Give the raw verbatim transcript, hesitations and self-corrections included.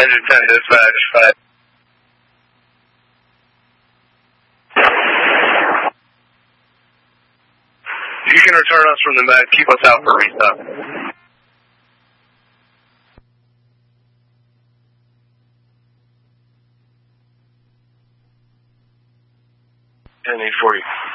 Engine ten dispatch. You can return us from the med. Keep us out for restock. ten eight forty.